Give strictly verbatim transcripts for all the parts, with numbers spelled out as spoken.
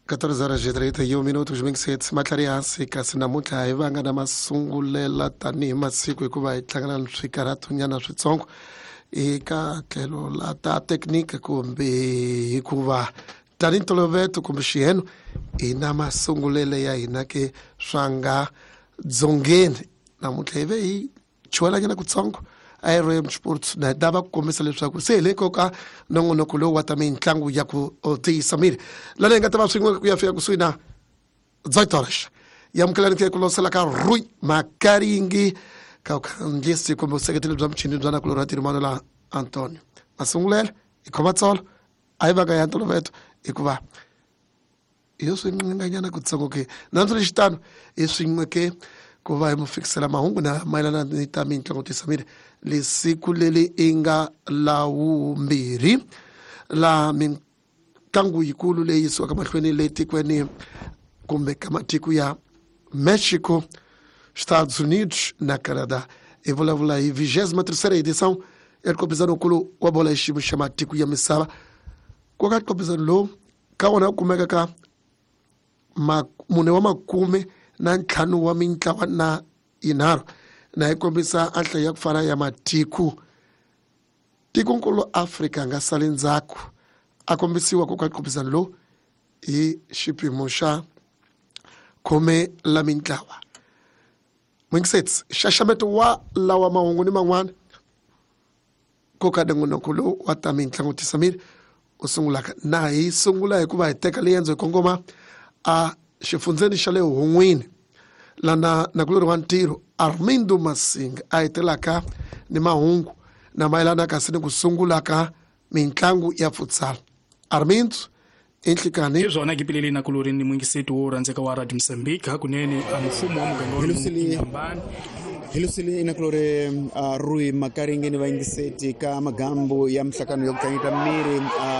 quatorze horas e trinta e um minutos vinte e sete matlariasi kasi namuntlha hi vanga na masungulela tanihi masiku hikuva hi tlangana na swikarhatunyana switsongo eka tlhelo la ta teknike kumbe hikuva tanihi ntolovelo kumbe xiheno hi na masungulele ya hina ke swa nga dzongeni namuntlha hi ve hi chuvelanyana kutsongo a R M Sports na dava ku kombisa leswaku se hi le nkoka nongonoko lowu wa ta mitlangu ya ku tiyisa miri lana hi nga ta va swin'we ku ya fika kusuhi na Zoitoresh ya mukelani ke ku losela ka Rui Makaringi ka kanjisi kumbe useketeli bya muchini bya na kulorati rimano la Antonio masungulele ikhoma tsolo a yi vanga ya ntolovelo hikuva iyo swinqinganyana kutsongo ke nandzo lexitano hi swin'we ke ku va hi mu fikisela mahungu na mayelana ni ta mitlangu tiyisa miri lesiku leli inga lavumbirhi la mitlangu yikulu leyi yisiwaka mahlweni le tikweni kumbe ka matiko ya Mexico, Estados Unidos na Canada hi vulavula hi vigésima terceira edição ya nkombisano nkulu wa bola hi xiyimo xa matiko ya misava ku ka nkombisano lowu ka wona wu kumeka ka mune wa makume na ntlhanu wa mintlawa na yinharhu na yi kombisa anhla ya ku fana ya matiko tikonkulu Afrika nga sali ndzhaku a kombisiwa ku ka nkombisano lowu hi xiphemu xa khume la mintlawa mwingisets xaxameto wa lawa mahungu ni man'wana ko ka nongonoko lowu wa ta mitlangu tiyisa miri u sungulaka na hi sungula hikuva hi teka leyendzo hi kongoma a xifundzeni xa le hun'wini lana na kulori wa ntirho Armindo Masinga a hetelaka ni mahungu na mayelana kasi ni ku sungula ka mitlangu ya futsal. Armindo inhlikani izona kipileli na kulori ni mwingiseti wo randzeka wa Radio Mozambique hakunene a mfumo wa muganga Nyambani Hilusili inakulore uh, Rui Makaringi ni vaingiseti ka magambo ya mhlakano ya kutangita miri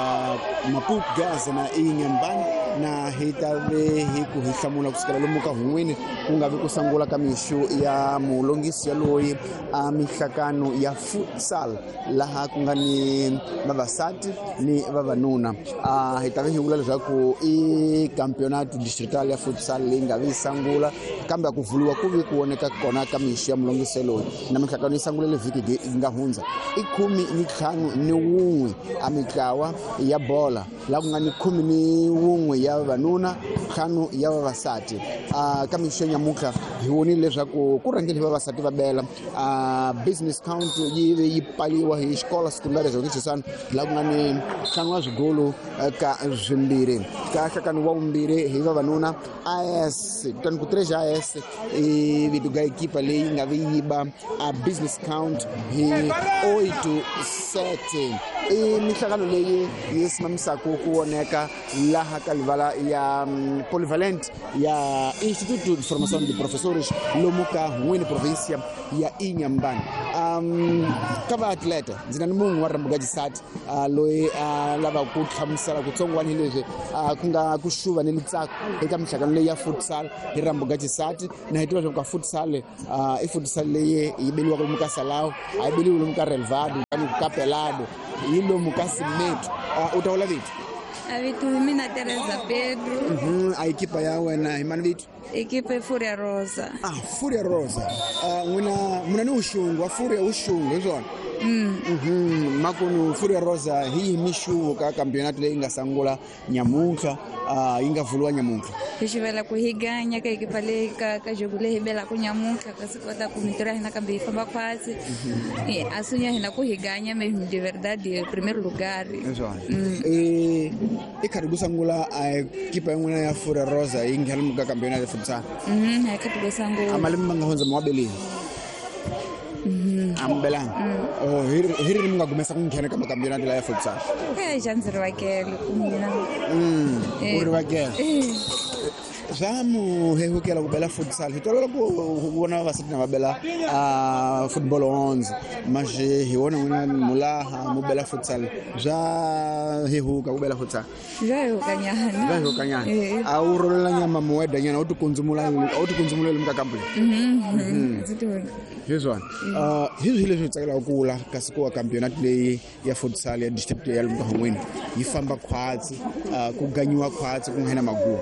uh, Maput Gaza na Inyambani na hitave hiku hithamula kusikala lumuka huwini kungavi kusangula kamishu ya mulongisi ya loi uh, mhlakano ya futsal laha kungani vavasati ni vavanuna uh, hitave hiula lezaku i kampionatu distrital ya futsal lingavi sangula kambe ya kuvuliwa kuvi kuoneka kona kamishu ya mulongiselo na mhlakano isangulele viki ngahunza ikumi ni khanu ni wunwe amikawa ya bola la kungani kumi ni wunwe ya vanuna khanu ya vavasati uh, kamisho nyamuka hiwoni leswaku kurangeli vavasati va bela uh, business count yive yipaliwa hi xikola sekondari zokichisana la kungani khanu wa zwigolo uh, ka zwimbiri ka nhlakano wa vumbirhi hi vavanuna I S kutani ku treasure I S i viduga ekipa leyi nga yiba a business count hi oito sete i mihlangano leyi yisimamisaka kuoneka laha kalivala ya um, polyvalent ya Instituto de Formação de Professores lomuka huwini provincia ya Inyambani um, kava atleta ndzina ni munhu wa Rambugaji Sati uh, loyi uh, lava ku tlhamusela kutsongwani leswi uh, kunga kushuva ni litsako eka mihlangano leyi ya futsal hi Rambugaji Sati na hitiva leswaku ka futsal uh, i futsal leyi yibeliwa ku lomuka Salao ayibeliwa lomuka Relvado kani ku Capelado yilo muka Simeto uh, utawula vitu avitu mina Teresa Pedro mhm a ekipa ya wena imani vitu ekipa Furia Rosa ah Furia Rosa uh, mwina muna ni ushungu wa Furia ushungu nzona mm mhm makunu Furia Rosa hii mishu ka kampionato le ingasangula nyamuka uh, ingavulwa nyamuka hishivela kuhiganya ka ekipa le ka ka jogule hibela kunyamuka kasikota kumitura hina kambe ifamba kwasi mm-hmm. e asunya hina kuhiganya me de verdade primeiro lugar nzona mm. e e karibu sangula ekipa ngwana ya Furia Rosa inghalumuka kampionato futsal mhm hakati sangula amalimi mangahonza mwabelini mhm ambela oh hiri hiri mungagumesa kunkhena kama kampionato la ya futsal eh janzero wakele kumina mm uri wakele zamu hehukela kubela futsal hitolola kuona vasati na babela uh, football onze maje hiona wena mulaha mubela futsal za hehuka kubela futsal za hehuka nyana za hehuka nyana au rolela nyama muweda nyana utukunzumula utukunzumula mkakambule mhm zitoni hizo uh hizo hile zitsakela ukula kasikuwa campeonato le ya futsal ya district ya Mkahongweni yifamba khwatsi uh, kuganywa khwatsi kunghena maguwa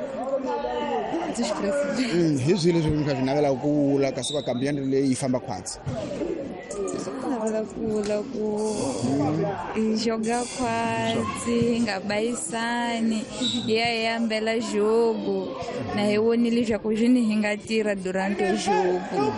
Mm, hizo ile zingika zinawela kula kasikuwa campeonato le yifamba khwatsi navela kula ku jogar quase ngabaisani ya yambela jogo na hewonile já kujini hingatira durante o jogo.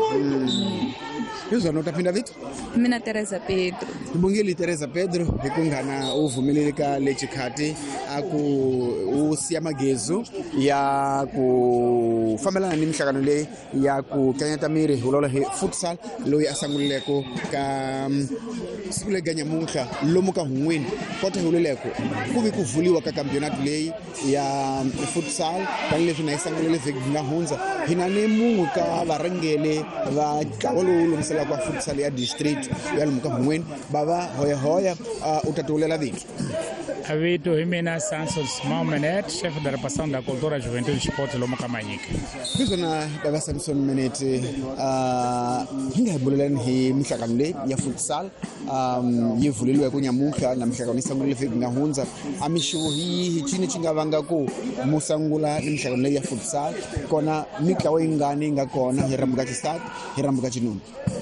Hizo notapinda vitu mina Teresa Pedro Bongeli Teresa Pedro ikungana uvumeleleka lechikhati aku usiya magezo ya ku famela ni mhlakano le ya ku Kanyata Miri ulola futsal lo yasanguleko ka sikule ganya munkha lo Mkahongweni kota huleleko kubi kuvuliwa ka campeonato le ya futsal kanile fina isangulele vegahunza hinane mungu ka barangele ba kawolo msala kwa futsal ya district ya Mkahongweni baba hoya hoya uh, utatulela vitu Avito Himena Santos Maumenet, chef de repassão da cultura, juventude e esporte Lomo Kamanyika. Hizo na baba Samson Menete uh, hinga bulelan hi mshakamle ya futsal um yevulilwe kunyamuka na mshakamisa ngule ngahunza amisho hi chini chingavanga ku musangula ni mshakamle ya futsal kona mikawe ngani ngakona hirambuka chisat hirambuka chinunu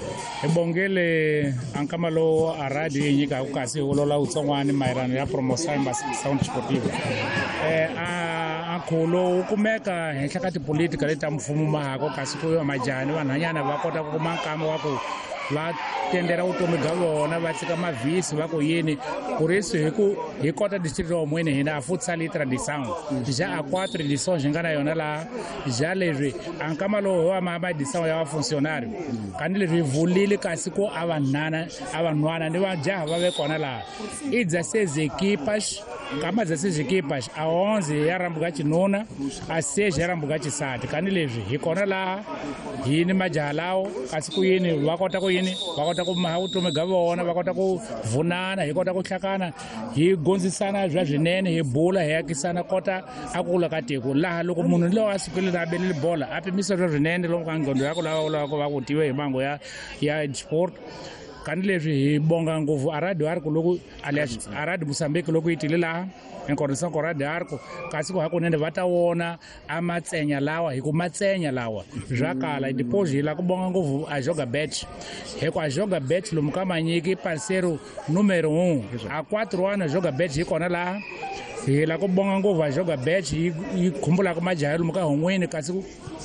Ebongele ankamalo aradi yinyika ukasi ulola utsongwani mairano ya promotion ba sound sportive eh a akolo ukumeka henhla ka tipolitika leta mfumo mahako kasi kuyo majani vanhanyana va kota ku mankama wako va tendera utomi ga vona va tsika mavhisi va ku yini kurisi hi ku hi kota district omwene hina futsal tradition ja a quatro edições ngana yona la ja leswi ankamalo wa ma edição ya funcionário kanile rivulile kasi ko avanhana avanhwana ni va jaha va ve kona la i dezesseis equipas kama dezesseis equipas a onze ya rambuka chinuna a seis ya rambuka chisati kanile leswi hi kona la hini majaha lawo kasi ku yini va kota ku yini va kota ku mahautomi ga vona va kota ku vunana hi kota ku hlakana hi gondzisana zwa swinene hi bula hi yakisana kota akula ka tiko laha loko munhu lo asukile na belele bola apimisa zwa swinene loko ka ngondo yako lava lava ku va ku tiwe hi mango ya ya sport kanile leswi hi bonga nguvu aradi arko loko alias aradi Mozambique loko yitile laha enkorisa ko radi arko kasi ko hakunene vatawona amatsenya lawa hi ku matsenya lawa zvakala deposit la ku bonga nguvu a joga bet he ku a joga bet lo Mkamanyiki parceiro número um a quatro anos joga bet hi kona laha hi la ku bonga nguvu a joga bet hi khumbula ku majaha lo Mkahongweni kasi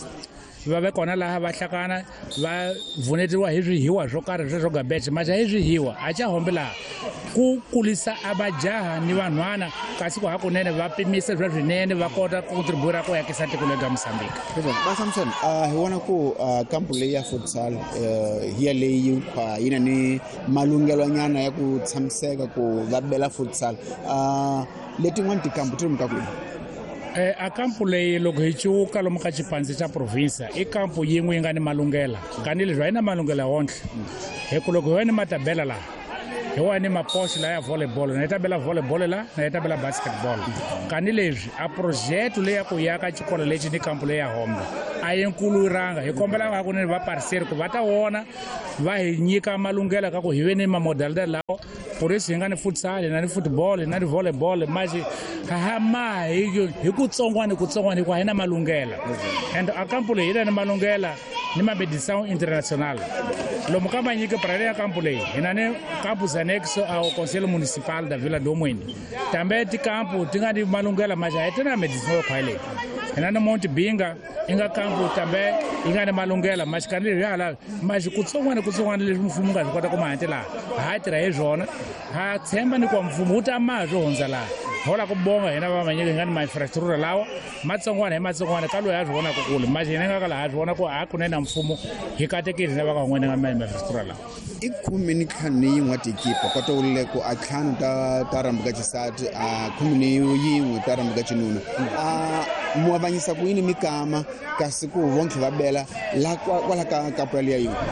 va ve kona laha va hlakana va vunetiwa hi swihiwa swo karhi swo joga bet majaha hi swihiwa a cha hombe laha ku kulisa abajaha ni vanhwana kasi ku hakunene va pimisa zwa swinene va kota ku contribuira ku yakisa tiko lega Mozambique. Ba Samson uh, hi wona ku uh, kampu leyi ya futsal uh, hiya leyi kwa yina ni malungelo nyana ya ku tshamiseka ku va bela futsal uh, letin'wana tikampu ti ri Mkahongweni Eh, a kampu leyi loko hi cuka lomu ka xipandzi xa provinsa i kampu yin'we yi nga ni malungela kanileswi a yi na malungela wontle hi ku loko hi wa ni matabela laha hi wa ni maposi la ya volleyball na yi tabela volleyball la na yi tabela basketball kanileswi a project leyi ya ku yaka xikolo lexi ni kampu leyi ya hombe a yi nkuluranga hi kombela va kunene va parceri ku va ta wona va hi nyika malungela ka ku hi ve ni mamodalidade lawo kurisi hi nga ni futsal na ni football na ni volleyball maji hama hi hi ku tsongwana ku tsongwana ku hina malungela and a kampu leyi ina ni malungela ni mabedição internacional lo Mkamanyiki para ya kampu leyi hina ni campus anexo ao conselho municipal da Vila do Mwini tambe ti kampu tinga ni malungela maji ha tina medição yo khwale hina ni Monte Binga inga kampu tambe inga ni malungela maji kanile yala maji ku tsongwana ku tsongwana leswi mfumo nga swi kota ku mahantela ha tira hi zwona ha tshemba ni ku mfumo u ta ma zwo hundza laha hola kubonga hina va manyeke ngani ma infrastructure lawa matsongwana hi matsongwana ka loyi a vona ku kule manje hina nga kala a vona ku a kunena mfumo hi katekeli na va ka n'wena nga ma infrastructure lawa i khumini khani yin'we tikipa kwa tole ku a tlhanu ta ta rambuka xisati a khumini yin'we ta rambuka xinuna a mu avanyisa ku yini mikama kasi ku vonke va bela la kwala ka kapela ya yin'we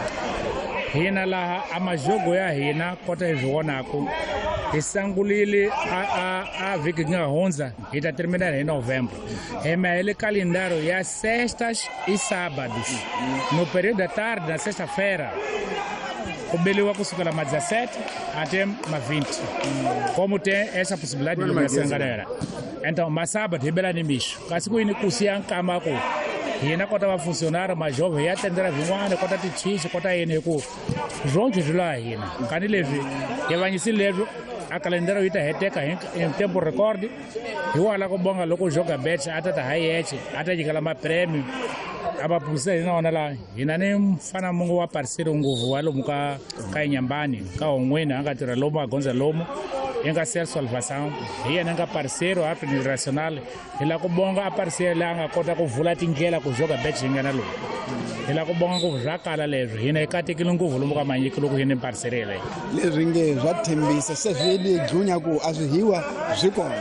hina laha a majogo ya hina kota hi vonako hi sangulile a a a vhiki nga hundza hi ta terminal hi November hi mahele calendário ya sextas e sábados no período da tarde na sexta-feira kubeliwa kusukela ma dezessete até ma vinte como tem essa possibilidade de iluminação galera então ma sábado hi bela ni mixo kasi ku yini kusiya nkama ku hina kota va funcionário ma jovem ya tendera vin'wana kota tichichi kota yini ku zonke zila hina kani leswi hi vanyisile leswi a calendário yi ta heteka hi tempo record hi wala ku bonga loko joga bet ata ta hayeche ata jikala ma prêmio aba pusa hina ona la hina ni mfana mungu wa parceiro nguvu walo muka ka Nyambani ka onwena anga tira lomo agonza lomo enga ser salvação hi nga parceiro ato international ila ku bonga a parceiro la nga kota ku vula tindlela ku joga bet ngana lo ila ku bonga ku zakala leswi hina ikatekile nguvu lomo ka manyiki loko hina parceiro le leswi nge swa thembisa se vhele dzunya ku a swi hiwa swi kona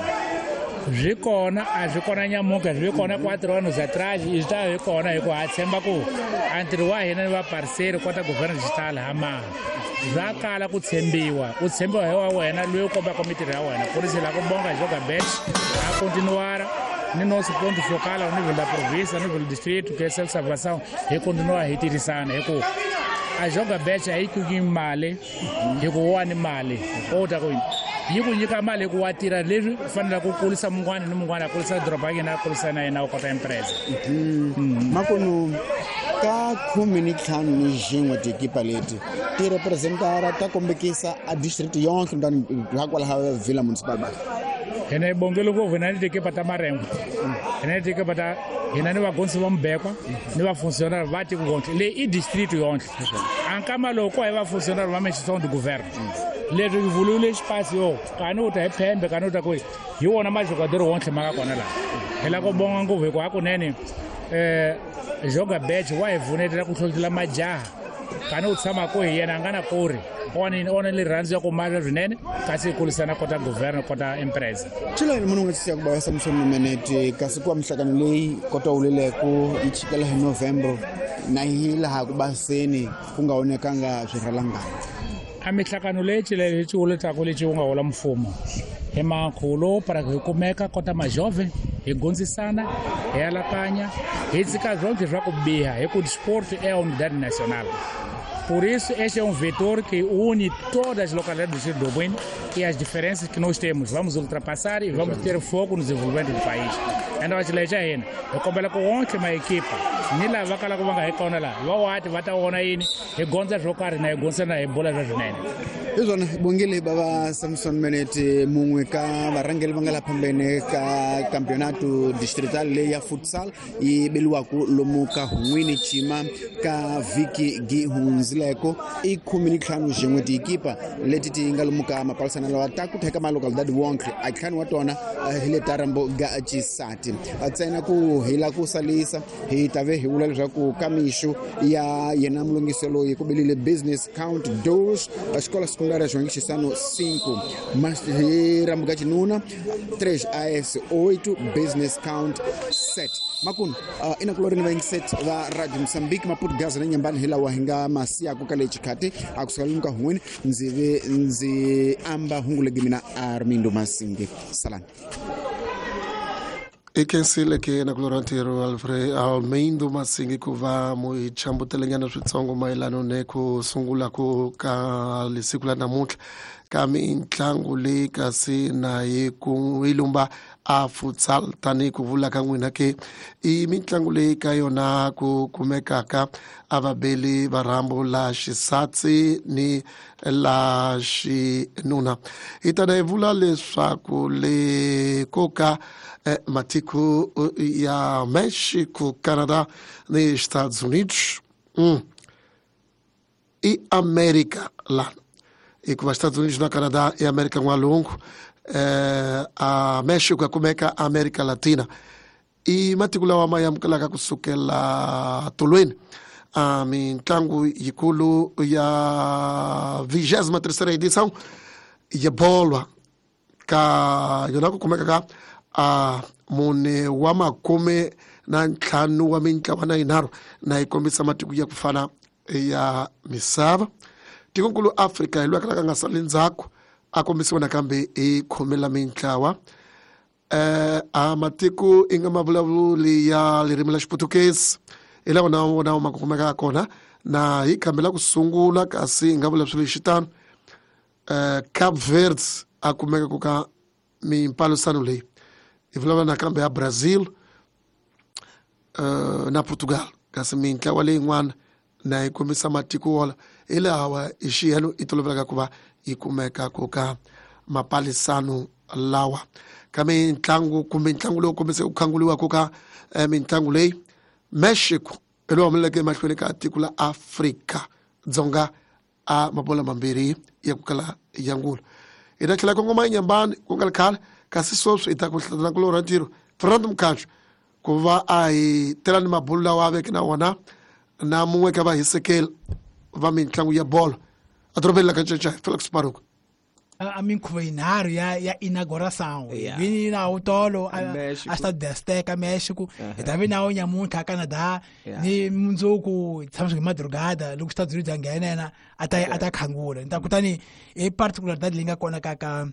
swi kona a swi kona nyamuka swi kona quatro anos atrás i swi hi kona hi ku ha tshemba ku antiri wa hina ni va parceiro kota governo digital hama bya kala ku tshembiwa u tshembiwa hi wa wena loyi u kombaka mitirho ya wena ku ri se la ku bonga joga bet a continuara ni nosso ponto focal ao nível da província, ao nível do distrito, que é a salvação, e continuar a retirar isso. A joga bet aí que o male, e o animale, outra coisa. E o que male que o atira livre, faz lá com o polícia mungana, não mungana, a polícia droga aí na polícia na na outra empresa. Mas quando ka comunicar no jingo de equipa lete, te representar até como que essa a distrito yonke dan lá qual a vila municipal. Hena bongelo go venani de que pata marengo hena de que pata hena ne va gonse va mbekwa ne va fonctionnaire va te gonse le i distrito yonke ankama loko va fonctionnaire va messon du governo le rivulu le espacio kanu ta phembe kanu ta ko hi wona majogador wonke maka kona la hela ko bonga nguve kwa kunene eh joga bet wa evunetela ku hlotla majaha kanu tsama ko yena ngana kore oni oni le ranzo ko mara vinene kasi kulisana kota governo kota empresa chilo ni munhu ngasiya kuba Samson Menete kasi kwa mhlakano leyi kota ulele ku ichikela hi November na hila ha kubaseni kungaonekanga swirhalangana a mihlakano leyi chilele hi chiuleta ko leyi unga hola mfumo hi makhulo para ku kumeka kota ma jovem hi gonzisana hi alakanya hi tsika zonke zwa ku biha hi ku sport é a unidade nacional. Por isso, este é um vetor que une todas as localidades do Distrito do Bueno e as diferenças que nós temos. Vamos ultrapassar e vamos ter foco no desenvolvimento do país. Então, a gente já é, eu comprei com ontem uma equipe. Nem lá vai calar com uma recona lá. Vai lá, vai estar ona aí, e gonza jogar na gonza na bola já junene. Izona bongile baba Samson Menete mungwe ka barangeli bangala pambene ka campeonato distrital le ya futsal i beluwaku lomuka huwini chima ka viki gi hunzileko i communication jengwe ti ekipa letiti ngalomuka mapalsana la ataku theka ma localidade wonke akhani watona hile tarambo ga chisati atsena ku hila ku salisa hi tave hi ula leswaku kamisho ya yena mlungiselo yikubelile business count dos escola secundária João Chisano cinco mas rambuka chinuna três A S oito business count sete makun uh, ina kulori ni set va Radio Mozambique Maputo Gaza na Nyambani hila wahinga masia kukale chikati akusalimka huweni nzive nzi amba hungulegimina Armindo Masinge salam ikensile ke na kulorantero Alfred Armindo Masinge kuva mu chambutelenyana switsongo mailano ne ku sungula ku ka lisikula namuntlha ka mitlangu leyi kasi na yi ku ilumba a futsal tani ku vula ka n'wina ke i mitlangu leyi ka yona ku kumekaka a vabeli varambo la xisatsi ni la xinuna hi tada hi vula leswaku le koka eh, matiko ya Mexico, Canadá ni Estados Unidos mm. e América lá e com os Estados Unidos na Canadá e América um longo eh, a Mexico akumeka Amerika Latina i matiko lawa ma yamukelaka kusukela tolweni a mitlangu yikulu ya vigésima terceira edição ya bolwa ka yona kukumeka ka a mune wa makume na ntlhanu wa mintlawa na yinharhu na yi kombisa matiko ya kufana ya misava. Tikonkulu Afrika hi lwaka nga sali ndzhaku a kombisiwa nakambe hi khomela mintlawa eh a matiko inga mavulavuli ya lirimi la Xiputukezi hi lawa na wona ma kumeka kona na hi khambela ku sungula kasi inga vulavuli xitano eh Cape Verde a kumeka ku ka mimpalusano leyi hi vulavula nakambe ya Brazil uh, na Portugal kasi mintlawa leyin'wana na yi kombisa matiko wala ile hawa i xiyelo i tolovelaka ku va yi kumeka ku ka mapalisano lawa ka mitlangu kumbe ntlangu lowu kombise ku khanguliwa ku ka eh, mitlangu leyi Mexico i lowu ameleke mahlweni ka tiko la Afrika dzonga a mabola mambirhi ya ku kala yangulo i ta tlhela kongoma inyambani ku nga khale kasi sweswi i ta ku hlatana ku lora ntiro Fernando Mkhanjwa ku va a hi tela ni mabulu lawa a veke na wona na mun'we ka va hisekeli va mitlangu ya bolo a dorobeni la ka Ncenca Felix Baruku a minkhuvo yinharhu ya ya inauguração Yeah. vini na utolo a México. a Estado de Azteca México e também na onha munta Canadá Yeah. ni mundzuku tshama madrugada loko Estados Unidos angenena ata ata khangula nta kutani e particularidade leyi nga kona ka ka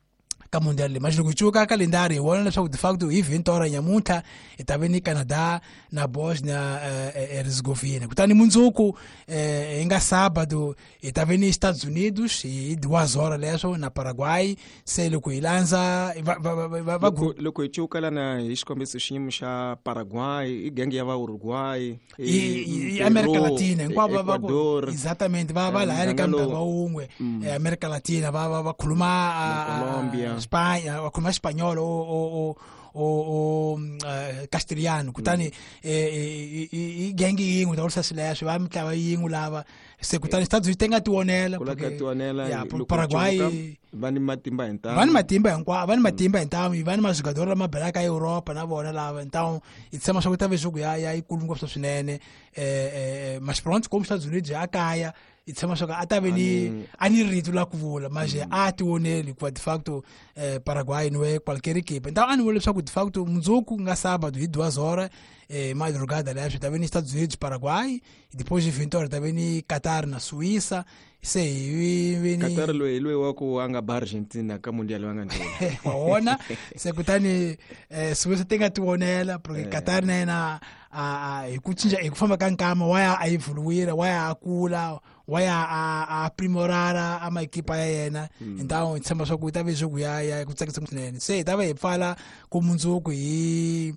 ka mundial leyi maxiloko cuka kalendari hi vona leswaku de facto hi vhintora nyamuntlha hi ta ve ni Canada na Bosnia eh, Herzegovina kutani mundzuku eh, hi nga sábado hi ta ve ni Estados Unidos hi duas horas leswo na Paraguay se loko hi landza va va va va- va loko loko hi cuka lana hi xikombiso xiyimo xa Paraguay i genge ya va Uruguay i i- i America Latina hinkwavo va va ku- Ecuador exatamente va va eh, lahaya ka muganga muganga lowu. wun'we eh, America Latina va va va khuluma ah, Na Colombia. ah, Spanya va khuluma Espanhol o o o o o eh, Castelhano kutani eh, i- i- i genge yin'we ta vulisa swileswo va mitlawa yin'we lava se kutani Estados Unidos ti nga ti vonela kula ka porque- tionela ya, loko hi Paraguay cuka, va ni matimba hi ntalo va ni matimba hinkwawo va ni matimba hi ntamu va ni mazigadori lama belaka Europa na vona lava ntamu hi tshema swa ku ta ve swa ku ya ya yi kulu ngopfu swinene eh eh mas pronto como Estados Unidos a kaya hi tshema swa ku a ta ve ni a ni rito la ku vula maje a ti voneli hikuva de facto eh Paraguay niwe qualquer equipe ntamu a ni vona leswaku de facto mundzuku nga sábado hi duas horas eh madrugada leswi ta ve ni Estados Unidos Paraguay e depois de vinte horas ta ve ni Qatar na Suíça se hi ve ni Qatar loyi loyi wa ku a nga ba Argentina ka mundial va nga ndlula waona se kutani eh Suíça ti nga ti vonela porque Qatar na yena a a- hi ku cinca hi ku famba ka nkama wa ya a evoluira wa ya a kula wa ya a a aprimorara a maekipa ya yena ntawo hi tshemba swa ku yi ta ve swa ku ya ya ku tsakisa swinene se hi ta va hi pfala ku mundzuku hi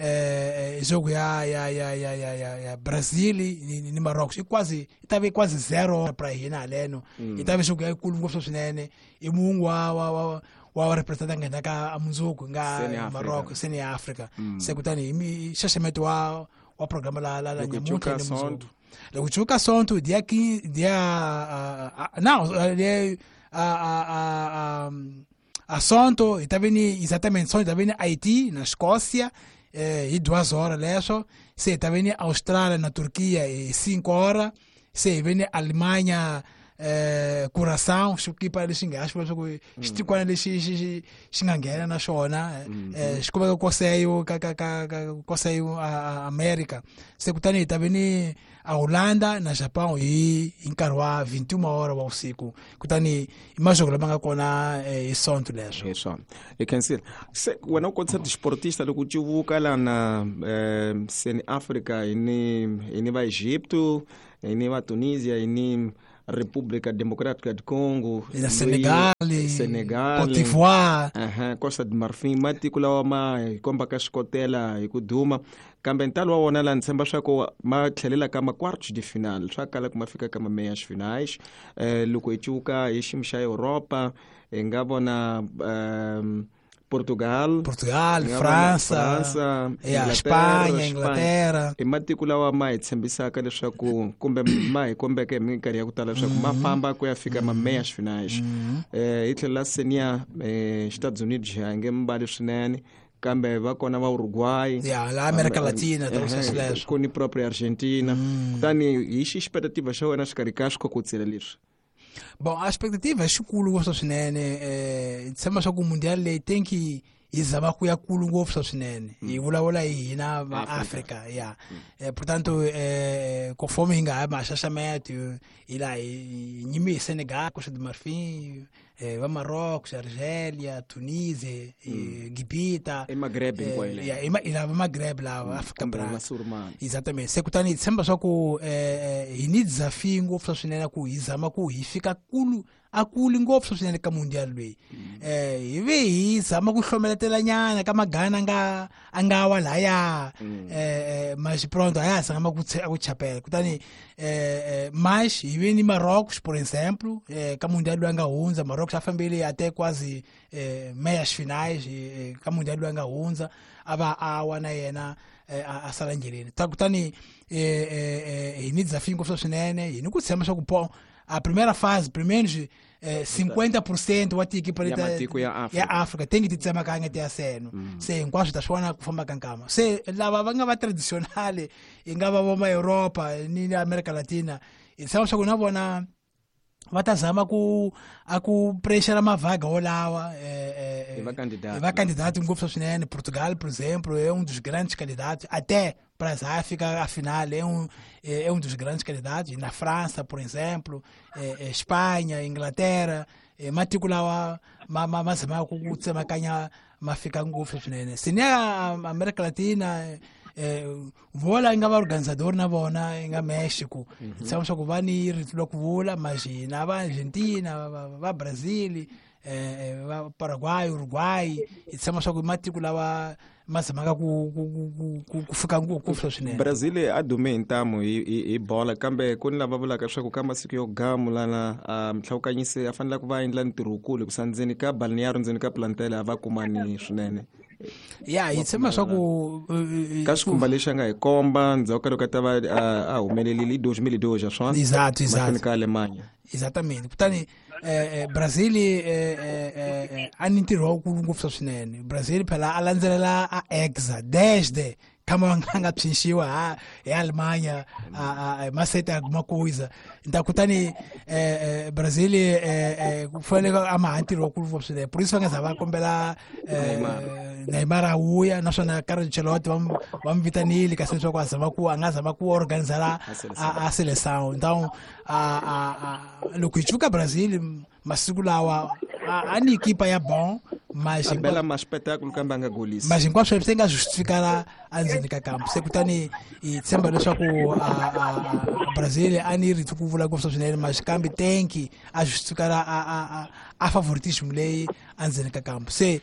eh jogo ya ya ya ya ya ya ya Brazil ni, ni Marocos i quasi itave quasi zero para hina leno itave jogo ya ikulu ngopfu swinene i mungu wa wa wa wa representa ngena ka amundzuku nga Seni Africa. Marocos seni Africa se kutani imi shashemeto wa wa programa la la la Loko nyamuntlha chuka ni mundzuku sonto. loko chuka sonto dia ki dia ah, ah, não dia a a a a a sonto itave ni exatamente sonto itave ni Haiti na Escócia eh, e duas horas leswo se ta veni Austrália na Turquia e cinco horas se veni Alemanha eh, Curaçao xikipa lexi nga xi vula swa ku xitikwana lexi xi xi xi nga nghena na xona eh, xi kumeka koseyo ka ka ka ka koseyo a a- America se kutani hi ta veni a Holanda na Japão hi hi nkarhi wa vinte e uma horas wa usiku kutani i mazoko lama nga kona eh, hi sonto leswo hi swona hi khensile se wena u kotisa tixiportista loko u civuka lana eh, seni Africa hi ni hi ni va Egipto hi ni va Tunisia hi ni República Democrática de Congo na loyi- Senegal, Senegal Côte d'Ivoire Aha, Costa de Marfim matiko lawa ma hi komba ka xikotela hi ku duma kambe ntalo wa wona la ni tshemba swa ku ma tlhelela ka ma-quartos de final swa kala ku ma fika ka ma-meias finais eh, loko hi cuka hi xiyimo xa Europa hi nga vona um, Portugal, Portugal, França, França yeah, Espanha, Inglaterra. E matiko lawa mai tshembisaka leswaku kumbe mai kumbe ke minkarhi ya ku tala leswaku ma famba ku ya fika ma meias finais. Eh hi tlhela senia eh Estados Unidos ya nge mbali swinene kambe va kona va Uruguay, yeah, la América Latina, eh, eh, kuni proprio Argentina. Kutani hi xi expectativa xa wena xikarhi ka swikokotsela leswi? Bom, a expectativa é xikulu ngopfu swinene, eh tshemba swa ku mundial leyi tem que hi zama ku ya kulu ngopfu swinene hi vulavula hi hina va Africa, yeah. Eh, portanto eh conforme hi nga ha maxaxamete ila hi nyimi hi Senegal, Costa do Marfim, eh, va Marrocos, Argélia, Tunísia, eh, Gibita, e Maghreb eh, kwele yeah, ila va Maghreb la mm. Afrika Branca. Exatamente. Se kutani tshemba swa ku eh hi ni desafio ngopfu swinene ku hi zama ku hi fika kulu akuli ngopfu swinene ka mundial loyi. Eh hi ve hi zama ku hlomeletela nyana ka magana nga angawa laya eh mas pronto aya sangama ku ku chapela kutani eh mas hi ve ni Marrocos por exemplo, eh ka mundial loyi nga hundza Marrocos a fambile até quase eh meias finais eh, ka mundial loyi nga hundza ava awa na yena a sala ngeleni takutani eh eh hi ni desafio ngopfu swinene hi ni ku tshemba swa ku po a primeira fase primeiro eh, cinquenta por cento wa tiko ya matiko ya Africa, ya Africa tem que tsema ka ngati ya seno se hinkwaswo ta swona ku famba ka nkama se lava va nga va traditionale ingava vo ma Europa ni America Latina i tsama swa ku na vona va ta zama ku a ku pressure mavaga olawa eh eh va candidato va candidato ngopfu swinene. Portugal por exemplo é um dos grandes candidatos até para a África, afinal, é um, é, é um dos grandes candidatos. Na França, por exemplo, é, é Espanha, Inglaterra, é matricular mas mas mas com o tema canha mas fica um gosto finene. Se nem a América Latina vola ingava organizador na bona inga México, então só que vai ir logo vola, mas na va Argentina, va Brasil, va Paraguai, Uruguai, então só que matricular mas manga ku ku ku fika ngopfu swinene. Brazil a dume intamo i bola kambe kuni lava vulaka swa ku ka masiku yo gamulana a mhlawukanyisi a fanele ku va endla ntirho wukulu ku sandzeni ka balneario ndzeni ka plantele a va kumani swinene. Ya hi tshemba swa ku ka xikhumba lexi a nga hi komba ndzhaku ka loko a ta va a humelelile hi dois mil e dois a swona exato exato ka Alemanha. Exatamente. Kutani eh Brazil eh a ni ntirho wukulu ngopfu swinene. Brazil phela a landzelela a exa desde kama nga pshinshiwa ha e Alemanha a maseta alguma coisa. Então kutani eh Brazil eh kufanele ama ntirho wukulu ngopfu swinene. Por isso nga zava kombela Neymar a uya naswona Carlo Ancelotti vam vitanile ka senso kwa zama ku anga zama ku organizar a seleção. Então a loko ichuka Brazil masiku lawa a ni equipa ya bom mas bela mais espetáculo kamba nga golisa mas enquanto você tem que justificar anzini ka campo se kutani i tsemba leswaku a Brazil ani ri tukuvula ngopfu swinene mas kambe tem que a justificar a a favoritismo leyi anzini ka campo se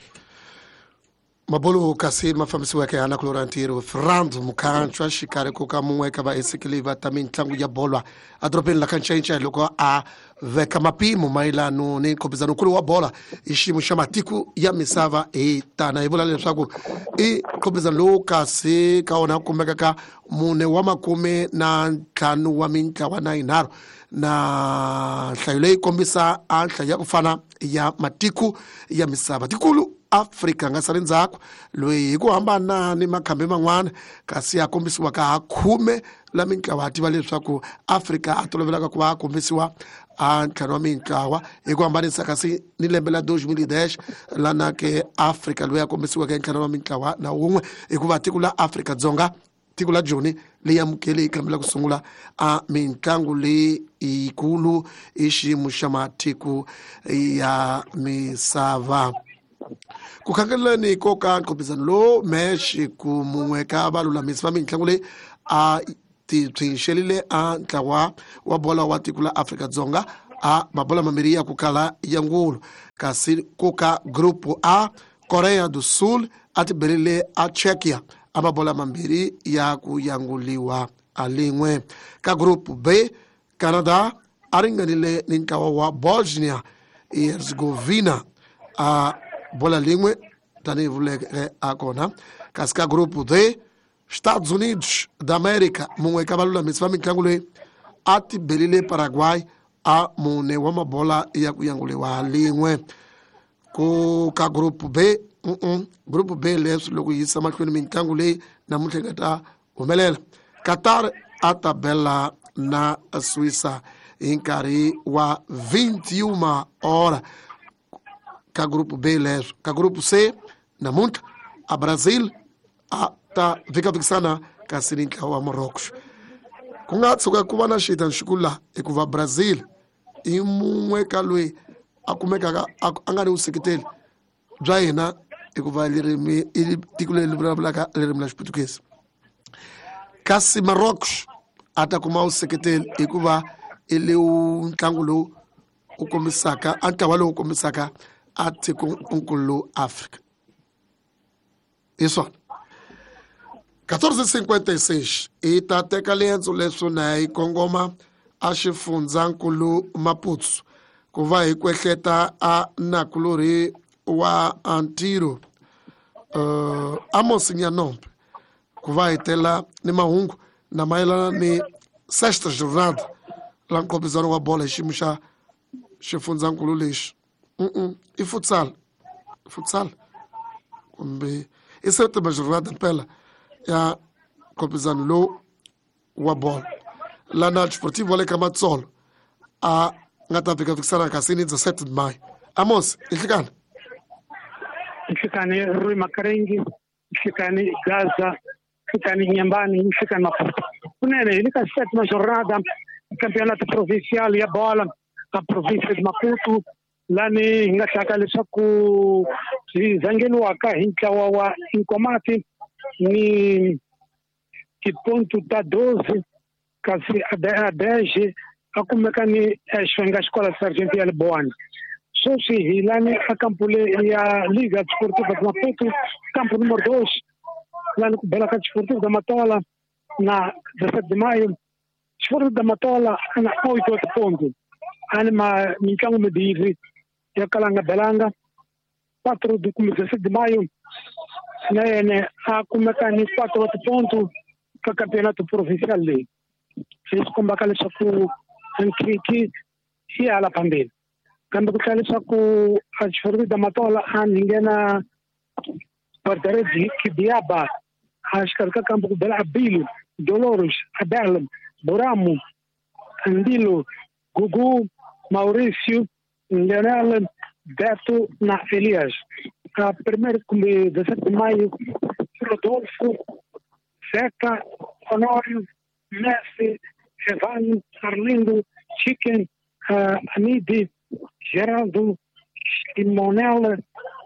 mabolo kasi mafambisi wake ana kulorantiro Fernando Mukancho ashikare kuka mumwe ka va esikiliva tamini ntlangu ya bola adropeni la kanchencha loko a veka mapimo mailano ni nkobizano kulu wa bola ishimu xa matiku ya misava e tana ivula leswaku i nkobizano lowu kasi kaona kumeka ka mune wa makume na ntlhanu wa mintlawa na yinharhu na nhlayo leyi kombisa a nhlayo ya ku fana ya matiku ya misava tikulu Afrika nga sari ndzhaku loyi hi ku hambana ni makhambi man'wana kasi ya kombisiwa ka khume la mintlawa tiva leswaku Afrika a tolovelaka ku va kombisiwa a ntlhanu wa mintlawa hi ku hambanisa kasi ni lembe la dois mil e dez lana ke Afrika loyi a kombisiwaka hi ntlhanu wa mintlawa na wun'we hikuva tiko la Afrika-Dzonga tiko la Joni leyi amukele hi kambela ku sungula a mitlangu leyi yikulu hi xiyimo xa matiko ya misava. Ku khangeleni ko ka nkhombizano lo Mexico mumwe ka valulamisi va mitlangu leyi a ti tshwixelile a ntlawa wa bola wa tiko la Afrika-Dzonga a mabola mambirhi ya ku kala ya ngulu kasi ku ka grupo A Korea do Sul a ti berile a Czechia a mabola mambirhi ya ku yanguliwa a lin'we ka grupo B Canada a ringanile ni ntlawa wa Bosnia e Herzegovina a bola lin'we tanihi vuleke akona kasi ka grupo D Estados Unidos da América mun'we ka valulamisi va mitlangu leyi a ti belile Paraguay a mune wa mabola ya ku yanguliwa lin'we ku ka grupo B uh -uh. grupo B leswi loko yisa mahlweni mitlangu leyi namuntlha nga ta humelela. Qatar a ta bela na Suíça hi nkarhi wa vinte e uma hora ka grupo B leswo. Ka grupo C namuntlha a Brazil a ta vikavikisana kasi ni ntlawa wa Morocco. Ku nga tshuka ku va na xita xikulu hikuva Brazil i mun'we ka loyi a kumekaka a nga ri vuseketeli bya hina hikuva ririmi i tiko leri vulavulaka ririmi la Xiputukezi. Kasi Morocco a ta kuma vuseketeli hikuva i le ntlangu lowu u kombisaka a ntlawa lowu kombisaka a tikonkulu Afrika. Hi swona quatorze e cinquenta e seis i ta teka liendzo leswo na hi kongoma a xifundzankulu Maputo ku va hi kwehleta a nakulori wa Antiro uh, Amos Nyanombe ku va hi tela ni mahungu na mayelana ni sexta jornada la nkombisano wa bola hi xiyimo xa xifundzankulu lexi mm -mm. i futsal futsal kumbe i sétima jornada mpela ya nkombisano lowu wa bola lana Desportivo wa le ka Matsolo a nga ta vikavikisana kasi ni dezessete de maio. Amos ihlikana ihlikane Rui Makarengi ihlikane Gaza ihlikane Nyambani ihlikane Maputo kunene hi le ka sétima jornada campeonato provincial ya bola ka província de Maputo lani hi nga hlaka leswaku hi zangeliwaka hi ntlawa wa Inkomati ni tiponto ta doze kasi a dez a kumeka ni xifenga xikola Sargento ya Liboani. Sweswi hi lani a kampu ya Liga Desportiva de Maputo kampu número dois lani ku bela ka Desportivo da Matola na dezessete de maio. Desportivo da Matola na oito pontos ani ma mitlangu mibirhi ya kalanga belanga quatro de dezessete de maio na yene a kumeka ni quatro pontos ka campeonato provincial leyi. Leswi kombaka leswaku nkiki hi hala phambili kambe ku tlhela leswaku a Desportivo da Matola a nghena Porteredi Kidiaba a xikarhi ka kampu ku bela Abilo Dolores Abel Boramu Andilo Gugu Mauricio Leonel Beto na Elias. A primeiro kumbe dezessete de maio Rodolfo Zeca Honório Messi Evani Arlindo Chicken uh, Anidi Geraldo Simonel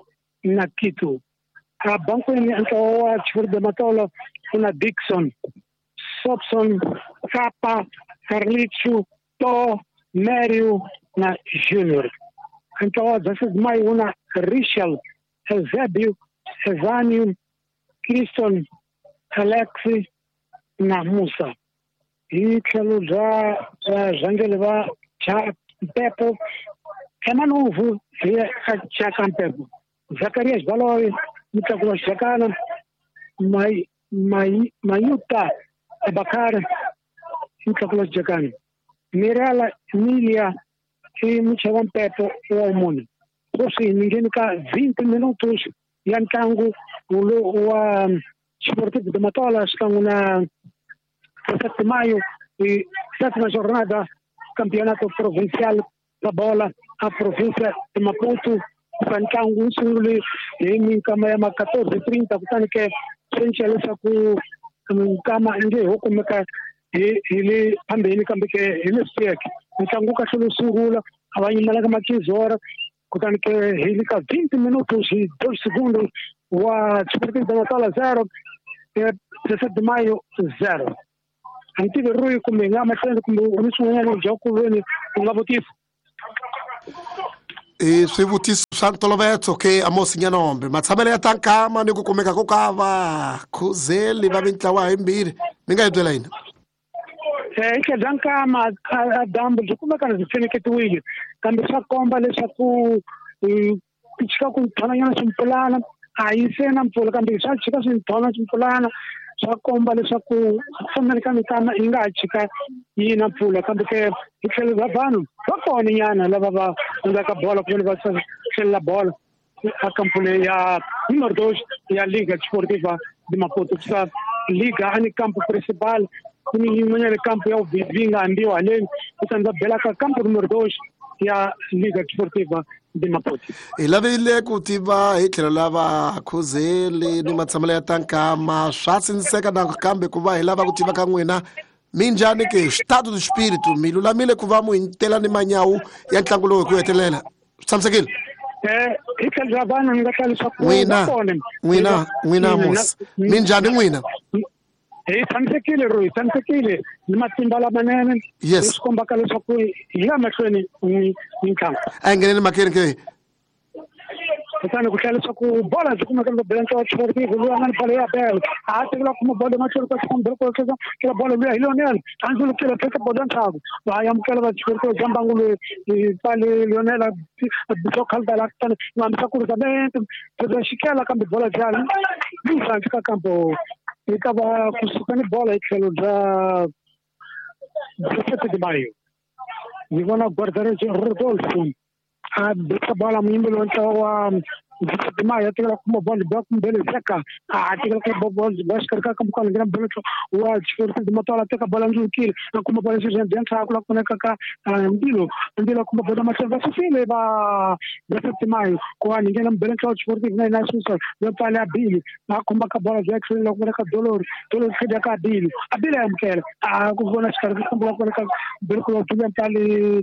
Nakito. A banco em Antoa Desportivo da Matola una Dixon Sobson Capa Carlicho To Mério na Júnior. Então, dezessete de maio, uma Richel, Eusébio, Evânio, Criston, Alexi na Musa. E pelo já Jangeleva, já Pepo, é novo, já Campepo. Zacarias Valoi, Mitaguas Jacana, Mai, Mai, Maiuta, Abacar, Mitaguas Jacana. Mirela, Emília e Michael Pepo o Almone. Assim, ninguém fica vinte minutos e então o Desportivo de Matola está na dezessete de maio e sétima jornada campeonato provincial da bola a província de Maputo. Então, um segundo em Camarama quatorze e trinta, portanto que frente a essa com Cama Inde ou como que ele também kambe ke ele seki ntangu ka hlolo sungula abanyimala kama quinze horas kutani ke ele ka vinte minutos e dois segundos wa Desportivo da Matola zero dezessete de maio zero antigo Rui como ngama tendo como unisungana jogo veni ungabotifu e swivutiso swa ntolovelo ke Amos Nyanombe matshamelo ya tankama ni ku kumeka ko kava khuzeli va mitlawa himbirhi mi nga yi byela yini eka zankama a dambu byi kumeka byi pfeneketiwile kambe swa komba leswaku ku chika ku twananyana swimpulana a yi se na mpfula kambe swa chika swi thona mpfulana swa komba leswaku fanele ka mitana yi nga chika yi na mpfula kambe ke hi tlhelo ra vanhu va kona nyana lava va nga ka bola ku va tlhela bola a kampule ya número dois ya Liga Desportiva de Maputo sa liga ani campo principal kuni mwenye campo ya uvivinga ndio aleni kutanda bela ka campo número dois ya Liga Desportiva de Maputo. Ilavile kutiva hi tlhelo lava khuzeli ni matsamelo ya tankama swa sindziseka na kambe ku va hi lava ku tiva ka n'wina minjhani ke estado do espírito mi lulamile ku va mu hintela ni manyawu ya ntlangu lowu ku hetelela tshamisekile eh hi tlhelo ra vanhu ni nga hlalisa ku n'wina n'wina n'wina mos minjhani n'wina hi tshamisekile ro tshamisekile ni matimba lamanene yes swi komba ka leswaku hi ya mahlweni ni ntlangu a ngheneni makheni ke kutani ku hlalisa ku bola byi kumeka loko bela ntlawa sportivo luya nga ni bola ya belo a tekela kuma bola mahlweni ka xikombelo ko tlhela kila bola luya hi Lionel a ndzi lukela pheka bola ntlawa va yamukela va sportivo jambangu loyi hi pale Lionel byo khalda kutani ngambisa ku rizamente byo xikela kambe bola byala ni santi ka kampo eka va kusuka ni bola hi tlhelo bya Giuseppe Di Maio ni vona guardare Rodolfo a besa bola muimbelo wa Giuseppe Di Maio tekela kuma bola ba kumbele seka a tekela ka bola ba shkarka ka mukana ngina belo wa Giuseppe Di Maio teka bola nzukile na kuma bola sije dentro akula kuneka ka ndilo ndilo kuma bola mateva sifile ba Giuseppe Di Maio kwa ngina belo wa Giuseppe na na susa yo pale abili na kuma ka bola ya kile kuneka dolor dolor khida ka abili abili amkela a kuvona shkarka kuma kuneka belo kwa tuya pale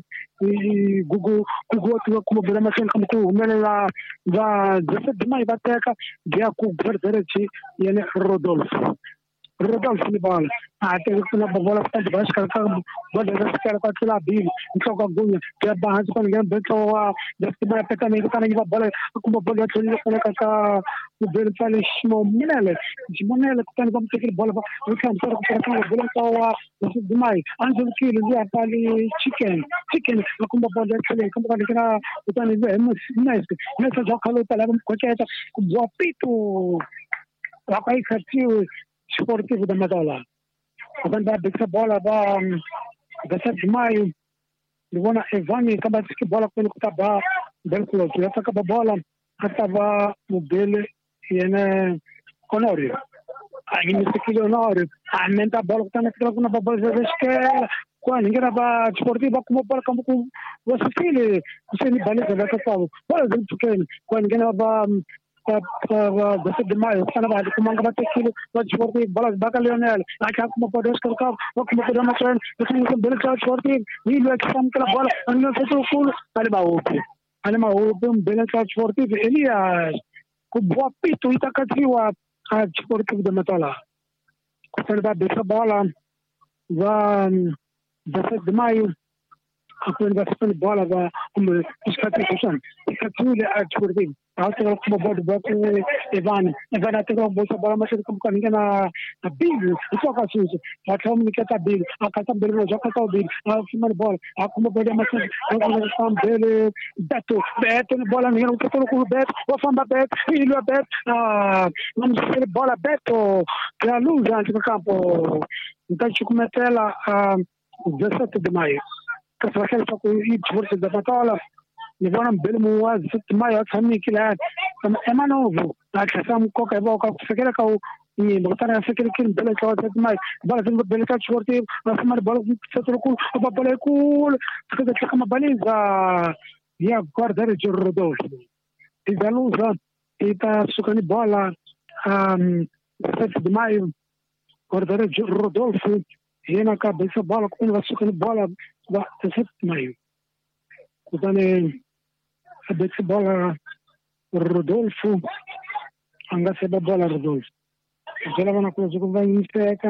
gugu gugu tu kuma bola mateva kama ku humelela va Giuseppe Di Maio va teka dia ku guardarechi yene Rodolfo Rodolfo ni bola a teka kuna bola stand bash ka ka bola da skara ka tula bil ntoka gunya ya bahas ko ngem beto wa Giuseppe Di Maio peta ni kana ni bola kuma bola tuli kuna ka ka bel pale shmo minele shmonele kana ba mtekil bola ba kan tara ka ka bola ka wa Giuseppe Di Maio anzo kile ya pale chicken chicken kuma bola tuli kuma kana utani ve nice nessa joga luta leva um cochete com boa pito lá para o esportivo da Madola quando a bicha bola va Giuseppe Di Maio Livona Evani acaba de que bola pelo que tava bem close já acaba bola estava no dele e né Honório aí nesse que Honório a menta bola que tá naquela com a bola já esquerda quando ninguém va esportivo como bola como você filho você nem baliza da casa bola do pequeno quando ninguém va Giuseppe Di Maio sana ba kuma nga bate kilo wa esportivo bola baga Lionel aka kuma podes ka ka kuma podes ma tren você não bel ka esportivo ni lo que fam kala bola não se tu cool ale ba ope ale ma ope bel ka esportivo Elias ku boa pito itakatiwa a esportivo da Matola quando va besa bola va Giuseppe Di Maio quando va spin bola va come scatti così scatti a esportivo Alto como bola bola Evan Evan até com bola bola mas como que ninguém na na Bill isso que faz isso a como que tá Bill a casa Bill já que tá Bill a cima bola a como bola mas a fam dele Beto Beto bola ninguém não tá com o Beto o fam Beto ele é Beto ah não sei bola Beto que a luz antes do campo então se cometer lá a Giuseppe Di Maio que faz aquela coisa e força da Matola Livona bel muwa Giuseppe Di Maio tsammi kila ema novo akasam ko ka ba ka sekere ka ni botana sekere kin bel ka Giuseppe Di Maio bala tin bel ka sportivo asmar bala setro ku ba bala ku kada kama baliza ya guardare Rodolfo Izaluza ita sukani bola um Giuseppe Di Maio guardare Rodolfo hena ka besa bola ku va sukani bola ba Giuseppe Di Maio kutane abetse bola Rodolfo anga seba bola Rodolfo jela wana kwa zuko va insteka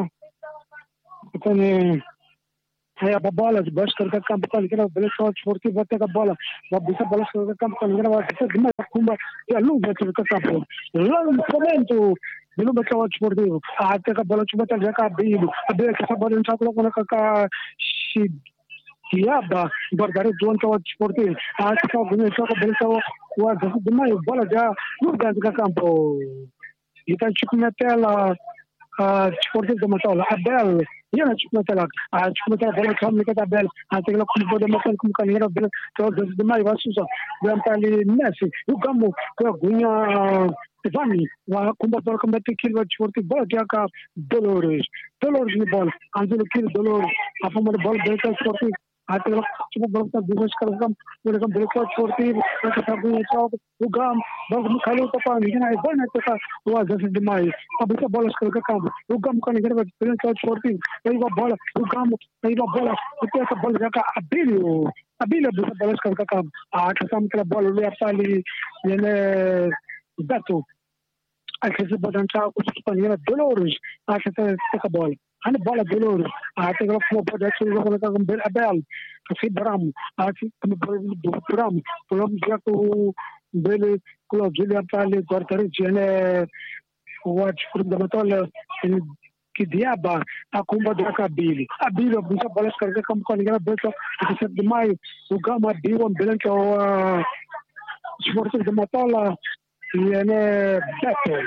kutane haya bola bash karka kampo kan kila bele shot sportivo teka bola va bisa bola karka kampo kan ngara va sema kumba ya luga teka kampo lo momento Bilo beto sportivo a teka bola chubata jaka bilu abele kasa bola nchakula kuna kaka shi Diaba guardare giunto a sportivo a ciò che ne so che pensavo guarda di mai bola già non da campo e tan ci metela a sportivo da matola Abel io non ci metela a ci metela bola come che Abel a te lo come da matola come kan era to di mai va su so pali Messi o campo che gunya Vani wa kumba bola come te kilwa sportivo bola già ka Dolores Dolores ni bola Angelo kill Dolores a fama bola beta sportivo até lá tipo vamos estar duas caras vamos vamos ver o esportivo essa também é só o gam vamos cair para para ninguém vai na toca o azar de mais a bola bola escolher campo o gam quando ele vai para o esportivo aí a bola o gam aí a bola até essa bola já a bilho a bilho a bola escolher campo a essa aquela bola ali a ali ele Beto a que se pode entrar com os espanhóis Dolores a que essa bola ana bola dolor ate ko mo pode ser ko ka com Abel kasi Bram ate ko Bram Bram já ko bele ko Julia Pale quartare gene watch fundamental que diaba a comba do cabelo a bilo bisa bola escarga como quando era beto que de maio o gama diwa belen que o esporte de matola e ele beto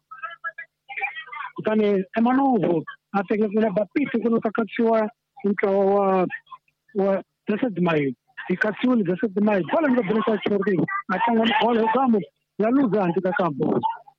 então é manovo até que ele bapite quando tá caçoa então o o dessa de maio e caçoa dessa de maio bola no branco esportivo até ele bola o gama já lugar antes da campo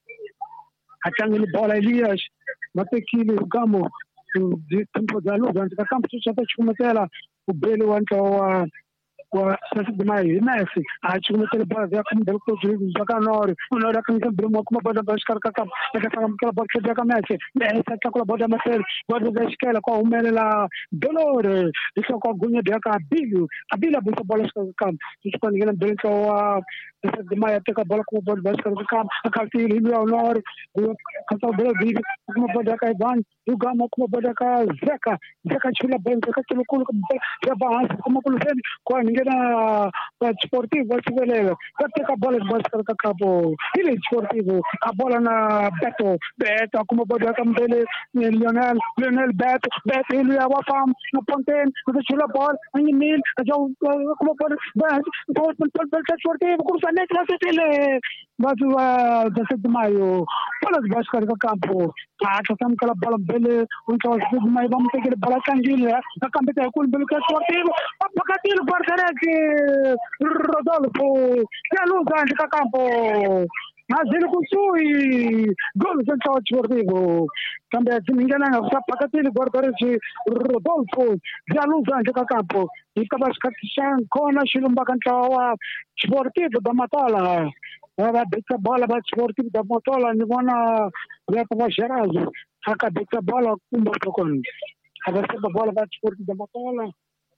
até ele bola Elias até que ele o gama de tempo da lugar antes da campo só tá como ela o belo então dessa de maio Messi a gente como ele bola já como deu o jogo jogar na hora na hora que ele abriu como bola para escar com a campo essa aquela bola que joga Messi essa aquela bola Messi bola da esquerda com o mele lá Dolores isso com a gunha de a Bilho a Bilho essa bola escar com a campo isso quando ele bem que o dessa de maio até a bola com bola escar com a campo a cartilha ele ao nor o cantar bola Bilho como bola da Ivan o gama como bola da Zeca Zeca tira bem Zeca tira o culo já balança como pelo vendo com ninguém na esportivo vai se ver vai ter a bola de basquete que acabou ele é esportivo a bola na Beto Beto como pode a dele Lionel Lionel Beto Beto ele é a fam no ponten o chula bola em mil já como pode vai pode pode esportivo como se nem classe ele mas o dezessete de maio bola de basquete que acabou a questão que a bola dele um que de maio vamos ter que bola canguilha a campo tem com pelo esportivo a pacatilho guardar que Rodolfo que a luz antes do campo mas ele consegue gol do centro esportivo também se ninguém não sabe para que ele guardar esse Rodolfo que a luz antes do campo e acaba escatando com a chilumba cantawa esportivo da Matola ela bota bola para esportivo da Matola não vão ver para Gerazo acaba bota bola com o Bocon acaba bota bola para esportivo da Matola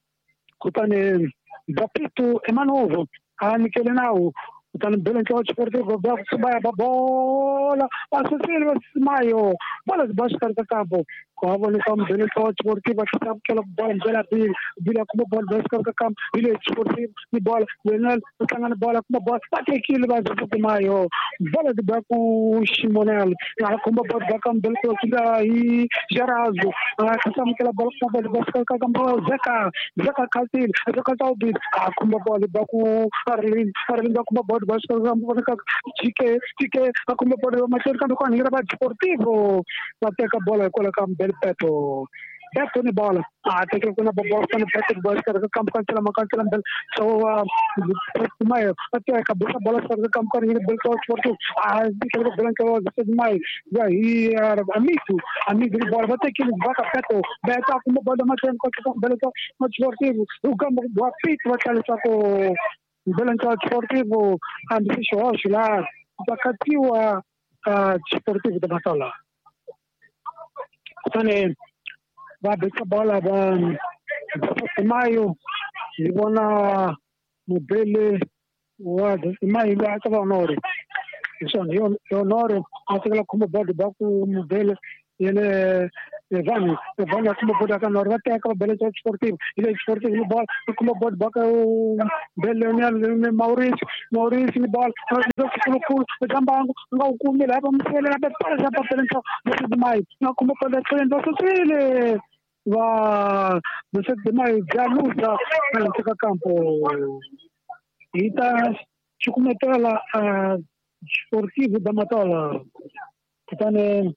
kutane Bapito Emanovo a Michele Nau kutane belen cho esportivo da Subaya bola passa Silva Maio bola de basquete da campo com a bola como belen cho esportivo que sabe que ela bola bela bir bila como bola basquete da campo bila esportivo de bola Lionel tangana bola como bola bate aquilo vai de Maio bola de Baco Simonel ela como bola da campo belen cho da e Gerazo a sabe que ela bola como bola basquete da campo Zeca Zeca Caltil Zeca Caltil a como bola de Baco Arlin Arlin da como bola basquete da campo Chique Chique a como bola mas cercando com a ninguém vai esportivo até a bola colocar bel Beto Beto ni bola até que quando a bola está no Beto bola que campo cancela uma cancela bel so mais até a bola bola está no campo correndo bel que o esportivo a que o branco de mais e aí amigo amigo de bola até que ele vai a Beto Beto como bola mas com bel que o esportivo o campo do apito vai cair só com bel que o esportivo a difícil hoje lá wakati wa esportivo da Matola Tane va beta bola va maio e bona mobile wa maio va ta onore sono io onore anche la come bola da mobile ele Evani Evani come bola da onore va ta belle esportivo il esportivo bola come bola da Bellonel Maurizio Maurizio bola no cu jambango no cu me leva me ele leva para já para frente de mais não como pode ser então ele va dezessete de maio já luta nesse campo. E tá Chicometela Sportivo da Matola. Então,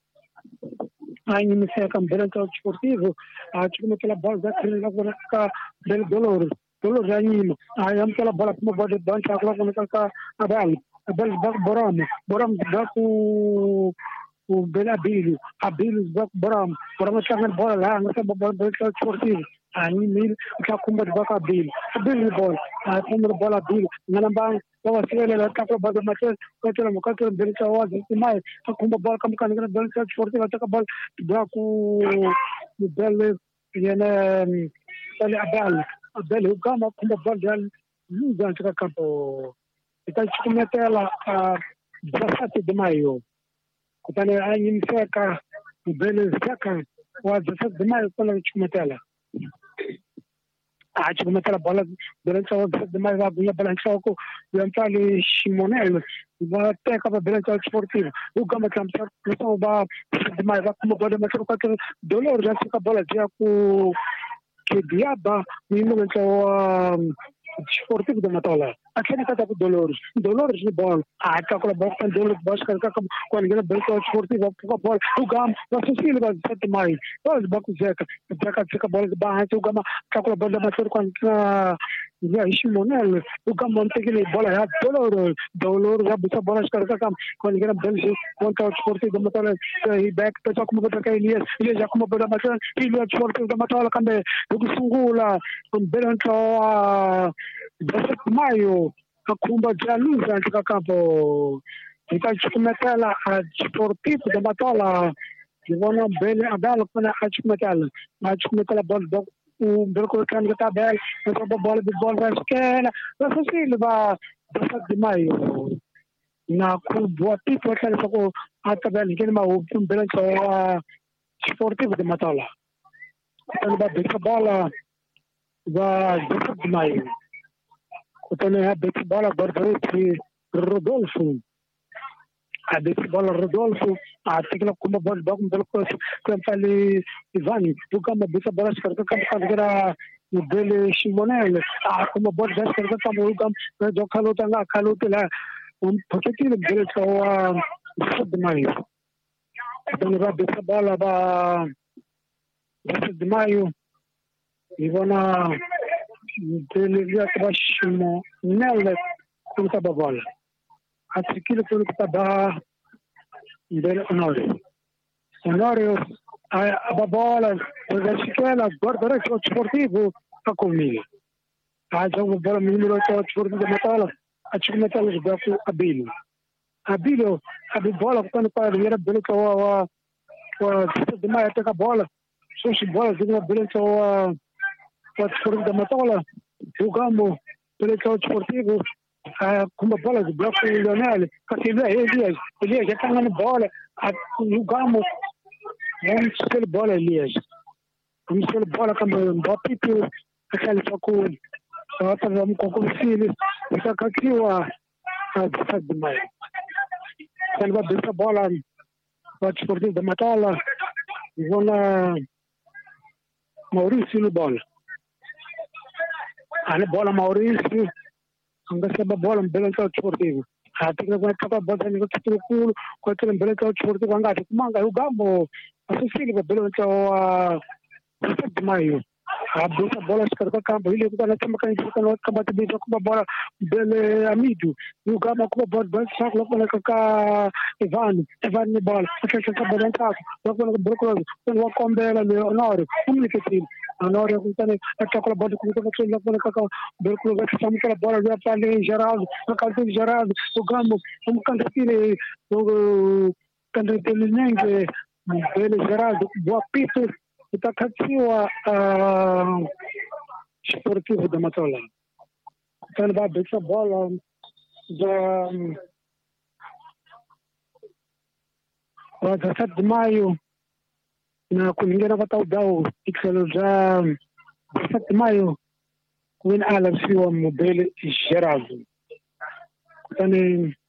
a iniciativa campeonato esportivo, a Chicometela bola da trilha com del dolor. Dolor já anima. A aquela bola como bola de banca, agora com aquela a bola. A bola da Boram. Boram dá com o Belabilo. A Bilos dá com Boram. Boram está na bola lá, não sabe bola do esportivo. A Nimil, que a cumba de Baca Bill. A Bill bola. A cumba de bola Bill. Nalambang, o Sierra, a capa de Matheus, o Telmo, o Telmo, Belita, o Zimai, a cumba bola, como can get Bell esportivo, a bola de Baco, o Bell, e a Bell. A Bell, o Gama, cumba bola de Lugan, a campo. Então, Chicometela, a dezessete de maio. Então, a iniciativa, o Bell, Zaca, o dezessete de maio, quando a Chicometela. A Chicometela bola durante o dezessete de maio, vai ganhar balançar com o Antônio Simonello, vai ter a balança esportiva. O Gama Campos, o vai de maio, vai como bola, mas o dolor já fica a bola já com que diaba, no momento o esportivo da Matola. Aquele que está com dolores, dolores de bola. Ah, está com a bola, tem dolores de bola, quando ele vem com o esportivo, com a bola, o Gama, vai ser filho de sete de maio. Olha, o Baco Zeca, o Zeca fica a bola de barra, o Gama está com a bola da Matola, quando já é Chimonel, o Gama tem aquele bola, já dolor, dolor, já buta bola, quando ele vem contra o esportivo da Matola, e back, pessoal como vai ter Elias, Elias já como bola da Matola, e o esportivo da Matola, quando o Sungula, o Belanto, dezessete de maio, a cumba de luz antes do campo. Então, Chicometela, a esportivo da Matola, que vão na bela, a bela, a Chicometela, a Chicometela, o Berco que anda tá bela, a bola de bola vai esquerda, vai fazer vai dezessete de maio. Na cumba, tipo, aquela só a tabela, que ele vai o Berco esportivo da Matola. Então, vai deixar a bola, vai dezessete de maio. Então, a Betty Bola Barbaretti Rodolfo. A Betty Bola Rodolfo, a Tigla como bola de bola, como falei, Ivani, o Gama Betty Bola, que era o dele Simonello, a como bola de esquerda, como o Gama, o Calota lá, Calota lá, um pouquinho dele só a dezessete de maio. Então, a Betty Bola, a dezessete de maio, e vão na. Ele já trabalhou nela com a bola. A seguir com a bola dele Honório. Honório a bola da esquerda guarda o esportivo a comigo. A jogo bola número oito esportivo da Matola. A Chicometela de Baco Abilo. Abilo a bola quando para ver a bola com a o de maio até a bola. Só se bola de uma bola com o esportivo da Matola, jogamos pelo esportivo com uma bola de bloco Leonel, que ele Elias, Elias já está na bola, jogamos vamos pela bola Elias, vamos pela bola como um bopito, aquele só com nós vamos com o filho, só que criou a dezessete de maio. Ele vai ver a bola o esportivo da Matola, e vão na Maurício no bola. A bola Maurício, anche se la bola un bel sportivo. A te che questa bola ne tutto culo, questo è un bel sportivo anche, ma anche un gambo, a se si che bello a dezessete de maio. A bola scarpa campo, ele que na cama que fica no campo de bicho com a bola dele amigo. E o gambo com a bola bem saco lá com a Ivan, Ivan ne bola, que que a bola entra, lá com o Brooklyn, com o Combela Leonardo, como que tem Honório com aquela bola com o lá com o Brooklyn, que chama aquela bola já para ali Geraldo, no canto de Geraldo, o gambo, como canto o canto dele ninguém, ele Geraldo, boa pito. Está cativa a esportivo da Matola. Então vai ver essa bola da dezessete de maio na Coningueira vai estar o Dao Pixel já dezessete de maio com o Alan Silva Mobile e Geraldo. Então